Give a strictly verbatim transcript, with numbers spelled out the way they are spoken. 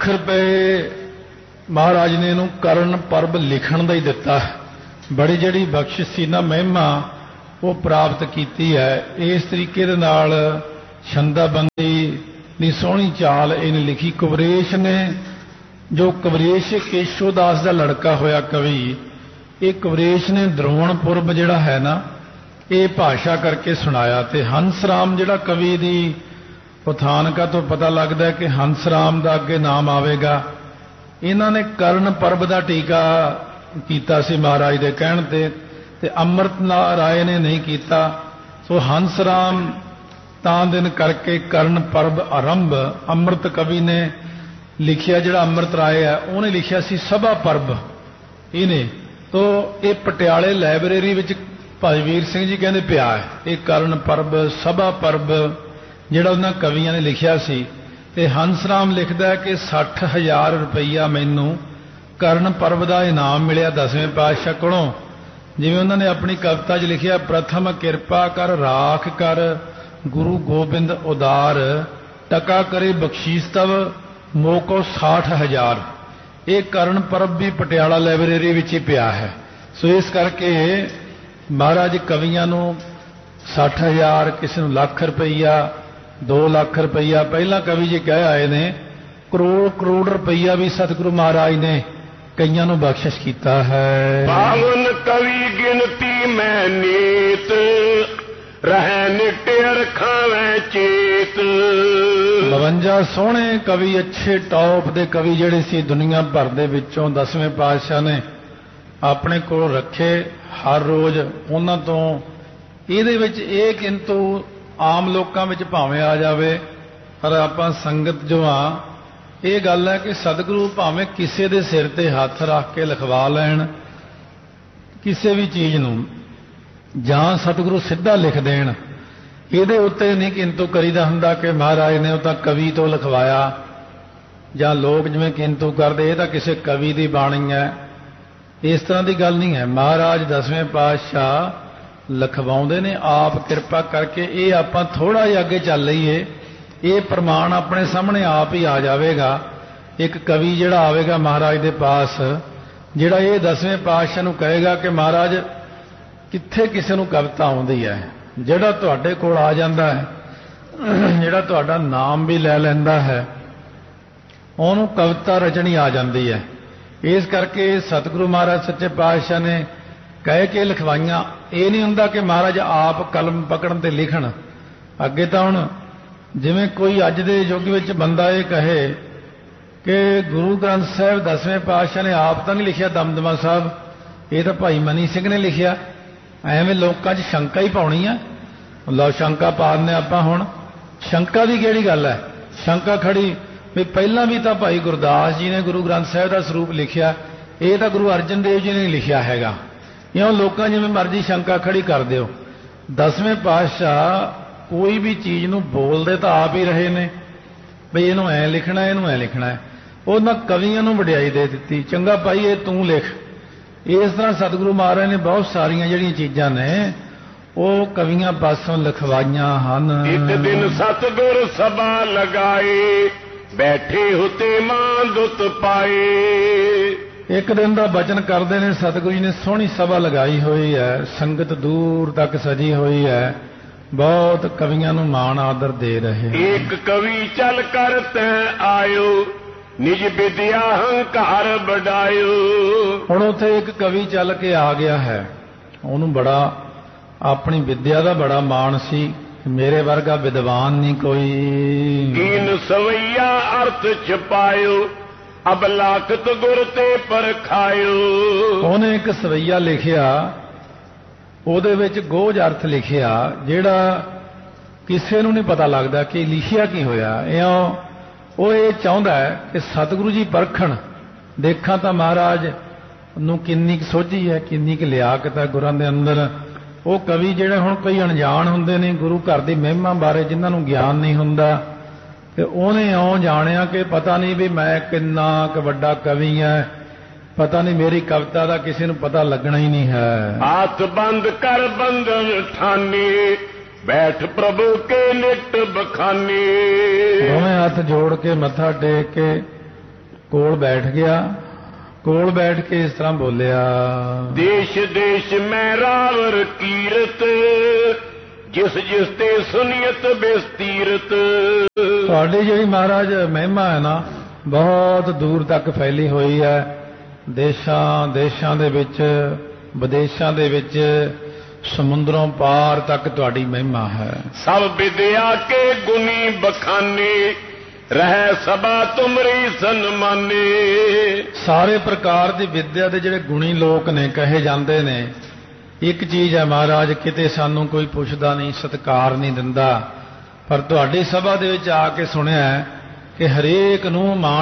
ਲੱਖ रुपए महाराज ने इनू करण परब लिखण दा ही दिता। बड़ी जिहड़ी बख्शिश सी ना महिमा वो प्राप्त कीती है। इस तरीके दे नाल छंदाबंदी दी सोहनी चाल इन्हें लिखी। कुवरेश ने जो कुवरेश केशोदास का लड़का होया कवि, ये कुवरेश ने द्रोण पुरब जिहड़ा है ना ये भाषा करके सुनाया। ते हंसराम जिहड़ा कवि दी उथानका तो पता लगता है कि हंसराम का अगे नाम आवेगा। इन्हां ने कर्ण परब का टीका कीता सी महाराज दे कहण ते, ते अमृत राय ने नहीं कीता। सो हंसराम तां दिन करके कर्ण परब आरंभ अमृत कवि ने लिखिया। जिहड़ा अमृत राय है उन्हें लिखिया सी सभा परब इन्हें। तो ये पटियाले लाइब्रेरी विच भाई वीर सिंह जी कहते पिया है ये कर्ण परब सभा परब जिहड़ा उन्हां कवियां ने लिखिया सी। ते हंसराम लिखदा है कि सठ हज़ार रुपया मैनू कर्ण परब का इनाम मिलिया दसवें पातशाह कोलों। जिवें उन्होंने अपनी कविता च लिखिया, प्रथम किरपा कर राख कर गुरु गोबिंद उदार, टका करे बख्शीस तव मोको साठ हज़ार। ये कर्ण परब भी पटियाला लाइब्रेरी विच ही पिया है। सो इस करके महाराज कवियां नूं सठ हज़ार, किसी नूं लख रुपया, दो लाख रुपया, पहला कवि जी कह आए ने करोड़ करोड़ रुपया भी सतगुरु महाराज ने कईयां नूं बख्शिश कीता है। पावन कवि गिनती में नीत, रहे निटेर खावे चेत। बवंजा सोहणे कवि, अच्छे टॉप दे कवि जिहड़े सी दुनिया भर दे विचों दसवें पातशाह ने अपने कोल रखे हर रोज। उन्हां तों इहदे विच इह किंतु आम लोकां विच भावें आ जावे, पर आपां संगत जो आ ये गल है कि सतगुरु भावें किसी दे सिर ते हथ रख के लिखवा लैण किसी भी चीज़ नूं, जां सतगुरु सीधा लिख देण, इहदे उत्ते नहीं किंतु करीदा हुंदा कि महाराज ने तां कवि तो लिखवाया, जां लोग जिवें किंतु करदे इह तां किसी कवि दी बाणी है। इस तरह की गल नहीं है। महाराज दसवें पातशाह लिखवाउंदे ने आप किरपा करके। ये आपां थोड़ा जिहा अगे चल लईए, ये प्रमाण अपने सामने आप ही आ जाएगा। एक कवि जिहड़ा आवेगा महाराज दे पास, जिहड़ा ये दसवें पातशाह नूं कहेगा कि महाराज कित्थे किसी नूं कविता आउंदी है, जिहड़ा तुहाडे कोल आ जांदा है, जिहड़ा तुहाडा नाम भी लै लैंदा है, उहनूं कविता रचनी आ जांदी है। इस करके सतगुरु महाराज सच्चे पातशाह ने कह के लिखवाइयां। ये नहीं हुंदा कि महाराज आप कलम पकड़न ते लिखण। अगे तां हुण जिवें कोई अज दे युग विच बंदा ये कहे कि गुरु ग्रंथ साहिब दसवें पातशाह ने आप तो नहीं लिखिया, दमदमा साहब ये तो भाई मनी सिंह ने लिखिया, एवें लोकां 'च शंका ही पाउणी है। लो शंका पा दिंदे आपां। हुण शंका दी किहड़ी गल है? शंका खड़ी भी पहलां भी तो भाई गुरदास जी ने गुरु ग्रंथ साहिब का स्वरूप लिखिया, ये तो गुरु अर्जन देव जी ने लिखिया हैगा। इउं लोकां जिवें मर्जी शंका खड़ी कर दिओ। दसवें पातशाह कोई भी चीज़ नूं बोलदे तो आप ही रहे ने बई इहनूं ऐ लिखना है, इहनूं ऐ लिखना है। उन्हां कवियां नूं वडियाई दे दित्ती, चंगा भाई ये तूं लिख। इस तरह सतगुरु महाराज ने बहुत सारियां जिहड़ियां चीज़ां ने वो कवियां पासों लिखवाइयां हन। एक दिन सतगुर सभा लगाए, बैठे होते मां दुत पाए। एक दिन का बचन करते हैं सतगुरु जी ने, सोहनी सभा लगाई हुई है, संगत दूर तक सजी हुई है, बहुत कवियां नूं मान आदर दे रहे। एक कवि चल कर तैं आयो, निज विद्या हंकार बढ़ायो। हुण उत्थे एक कवि चल के आ गया है, उन्होंने बड़ा अपनी विद्या का बड़ा मान सी, मेरे वर्गा विद्वान नहीं कोई। कीन सवैया अर्थ छपायो, अब लाखत गुर ते परखायो। उन्हें एक सवैया लिखिया, ਉਹਦੇ ਵਿੱਚ ਗੋਝ अर्थ लिखिया ਜਿਹੜਾ ਕਿਸੇ ਨੂੰ नहीं पता लगता कि लिखिया की होया। इउं ਉਹ ਇਹ ਚਾਹੁੰਦਾ है कि सतगुरु जी परखण, देखा तो महाराज ਨੂੰ किन्नी ਕੁ ਸੋਝੀ है, किन्नी ਕੁ लियाकत है गुरां दे अंदर। ਉਹ कवि ਜਿਹੜੇ ਹੁਣ कई अणजाण ਹੁੰਦੇ ਨੇ गुरु घर ਦੀ महिमा बारे, जिन्हां ਨੂੰ ਗਿਆਨ नहीं ਹੁੰਦਾ, ਤੇ ਉਹਨੇ ਇਉਂ ਜਾਣਿਆ कि पता नहीं भी मैं किन्ना क ਵੱਡਾ कवि है, पता नहीं मेरी कविता का किसी को पता लगना ही नहीं है। हाथ बंद कर बंधन ठानी, बैठ प्रभु के नित बखानी। दोवें हाथ जोड़ के मथा टेक के ਕੋਲ ਬੈਠ ਗਿਆ। ਕੋਲ ਬੈਠ ਕੇ ਇਸ ਤਰ੍ਹਾਂ ਬੋਲਿਆ, ਦੇਸ਼ ਦੇਸ਼ ਮੈਂ ਰਾਵਰ ਕੀਰਤ, ਜਿਸ ਜਿਸ ਤੇ ਸੁਨੀਅਤ ਬਿਸਤੀਰਤ। ਤੁਹਾਡੀ ਜਿਹੜੀ ਮਹਾਰਾਜ ਮਹਿਮਾ ਹੈ ਨਾ, ਬਹੁਤ ਦੂਰ ਤੱਕ ਫੈਲੀ ਹੋਈ ਹੈ। ਦੇਸ਼ਾਂ ਦੇਸ਼ਾਂ ਦੇ ਵਿੱਚ, ਵਿਦੇਸ਼ਾਂ ਦੇ ਵਿੱਚ, ਸਮੁੰਦਰੋਂ ਪਾਰ ਤੱਕ ਤੁਹਾਡੀ ਮਹਿਮਾ ਹੈ। ਸਭ ਵਿਦਿਆ ਕੇ ਗੁਣੀ ਬਖਾਨੇ, ਰਹਿ ਸਭਾ ਤੁਮਰੀ ਸਨਮਾਨੇ। ਸਾਰੇ ਪ੍ਰਕਾਰ ਦੀ ਵਿਦਿਆ ਦੇ ਜਿਹੜੇ ਗੁਣੀ ਲੋਕ ਨੇ ਕਹੇ ਜਾਂਦੇ ਨੇ। ਇੱਕ ਚੀਜ਼ ਹੈ ਮਹਾਰਾਜ, ਕਿਤੇ ਸਾਨੂੰ ਕੋਈ ਪੁੱਛਦਾ ਨਹੀਂ, ਸਤਿਕਾਰ ਨਹੀਂ ਦਿੰਦਾ, ਪਰ ਤੁਹਾਡੀ ਸਭਾ ਦੇ ਵਿੱਚ ਆ ਕੇ ਸੁਣਿਆ ਕਿ ਹਰੇਕ ਨੂੰ ਮਾਣ